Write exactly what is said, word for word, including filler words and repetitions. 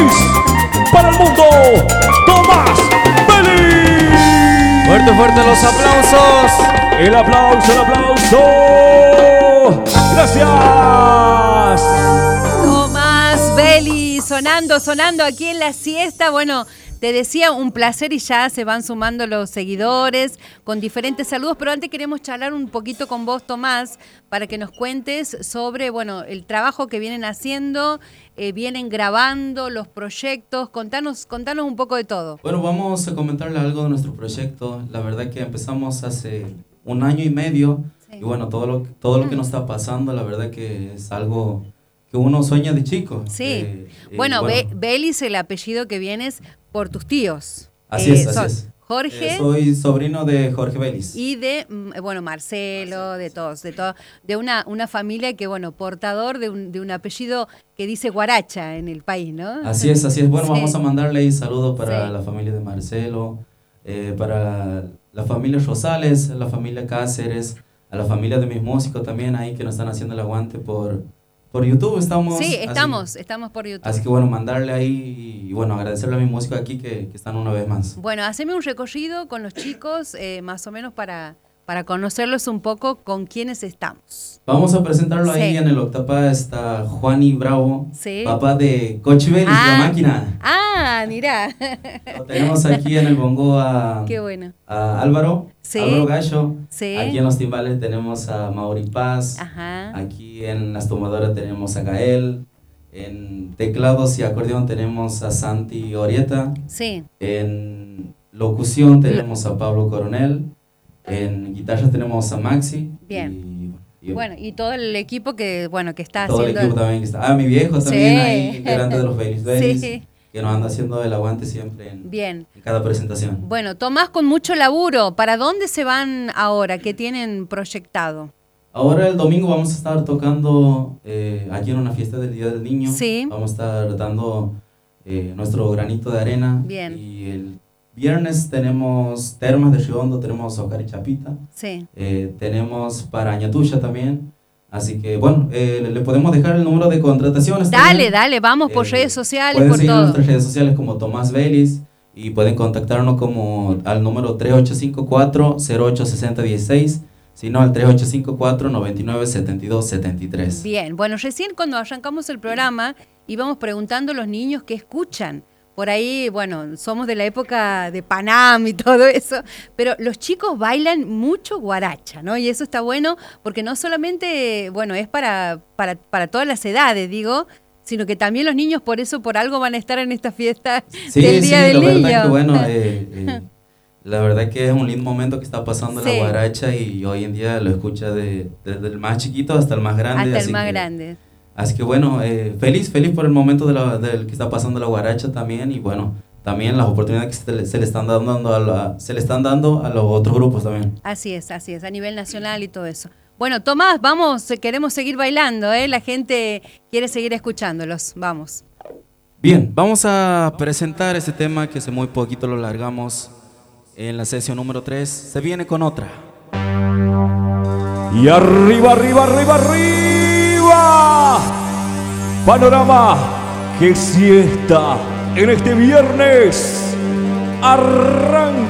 Belis. Para el mundo, Tomás Belis. Fuerte, fuerte los aplausos. El aplauso, el aplauso. Gracias. Tomás Belis, sonando, sonando aquí en la siesta. Bueno, te decía, un placer y ya se van sumando los seguidores con diferentes saludos, pero antes queremos charlar un poquito con vos, Tomás, para que nos cuentes sobre, bueno, el trabajo que vienen haciendo, eh, vienen grabando, los proyectos. Contanos, contanos un poco de todo. Bueno, vamos a comentarle algo de nuestro proyecto. La verdad que empezamos hace un año y medio, sí. Y bueno, todo lo, todo lo que nos está pasando, la verdad que es algo que uno sueña de chico. Sí, eh, eh, bueno, bueno. Be Belis, el apellido que vienes por tus tíos. Así eh, es, así es. Jorge. Eh, soy sobrino de Jorge Belis. Y de, bueno, Marcelo, de todos, de todo, de una, una familia que, bueno, portador de un, de un apellido que dice Guaracha en el país, ¿no? Así es, así es. Bueno, sí. Vamos a mandarle ahí saludos para sí. la familia de Marcelo, eh, para la familia Rosales, la familia Cáceres, a la familia de mis músicos también ahí que nos están haciendo el aguante por... Por YouTube estamos. Sí, estamos, así, estamos por YouTube. Así que bueno, mandarle ahí y bueno, agradecerle a mis músicos aquí que, que están una vez más. Bueno, haceme un recorrido con los chicos, eh, más o menos para, para conocerlos un poco con quiénes estamos. Vamos a presentarlo sí. ahí en el Octapa, está Juani Bravo, sí. papá de Cochi Belis, ah, la máquina. Ah, mirá. Lo tenemos aquí en el bongo a, Qué bueno. a Álvaro, sí. Álvaro Gallo. Sí. Aquí en los timbales tenemos a Mauri Paz. Ajá. Aquí en las tomadoras tenemos a Gael. En teclados y acordeón tenemos a Santi Orieta. Sí. En locución tenemos a Pablo Coronel. En guitarra tenemos a Maxi. Bien. Y, y, bueno, y todo el equipo que, bueno, que está todo haciendo... Todo el equipo también que está. Ah, mi viejo también sí. ahí, integrante de los Belis Belis. Sí. Que nos anda haciendo el aguante siempre en, Bien. en cada presentación. Bueno, Tomás, con mucho laburo, ¿para dónde se van ahora? ¿Qué tienen proyectado? Ahora el domingo vamos a estar tocando eh, aquí en una fiesta del Día del Niño. Sí. Vamos a estar dando eh, nuestro granito de arena. Bien. Y el viernes tenemos Termas de Riondo, tenemos Ocar y Chapita. Sí. Eh, tenemos para Añatuya también. Así que, bueno, eh, le podemos dejar el número de contrataciones. Dale, también. dale, vamos por eh, redes sociales, pueden por seguir todo. nuestras redes sociales como Tomás Belis y pueden contactarnos como al número tres ocho cinco cuatro, cero ocho seis cero uno seis, sino al tres ocho cinco cuatro, nueve nueve siete dos siete tres. Bien, bueno, recién cuando arrancamos el programa íbamos preguntando a los niños qué escuchan. Por ahí, bueno, somos de la época de Panam y todo eso, pero los chicos bailan mucho guaracha, ¿no? Y eso está bueno porque no solamente, bueno, es para, para, para todas las edades, digo, sino que también los niños por eso, por algo van a estar en esta fiesta sí, del Día sí, del la Niño. Verdad que, bueno, eh, eh, la verdad que es un lindo momento que está pasando sí. la guaracha y hoy en día lo escucha de, desde el más chiquito hasta el más grande. Hasta así el más que, grande. Así que bueno, eh, feliz, feliz por el momento de la, del que está pasando la guaracha también y bueno, también las oportunidades que se le, se le están dando a la, se le están dando a los otros grupos también. Así es, así es, a nivel nacional y todo eso. Bueno, Tomás, vamos, queremos seguir bailando, ¿eh? La gente quiere seguir escuchándolos, vamos. Bien, vamos a presentar ese tema que hace muy poquito lo largamos en la sesión número tres. Se viene con otra. Y arriba, arriba, arriba, arriba. Panorama que siesta en este viernes. Arranca.